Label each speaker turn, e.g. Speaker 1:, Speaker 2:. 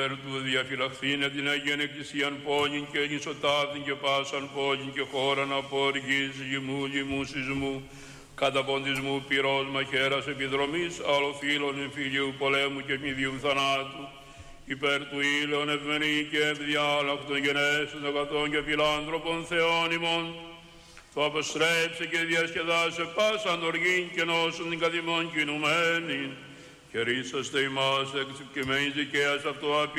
Speaker 1: του διαφυλαχθήνε την Αγίαν Εκκλησίαν πόλην και νησοτάθην και πάσαν πόλην και χώραν από οργής γημού, λοιμού, σεισμού, καταποντισμού, πυρός, μαχαίρας, επιδρομής, αλλοφύλων, εμφυλίου, πολέμου και μηδιού θανάτου, υπέρ του ήλαιον ευμενή και ευδιάλακτον γενέσεων αγαθών και φιλάνθρωπων Θεών ημών, το αποστρέψε και διασκεδάσε πάσαν οργήν και νόσον την καθημών κινουμένην, και ρίσαστε ημάς εξυπκημένης δικαίας αυτό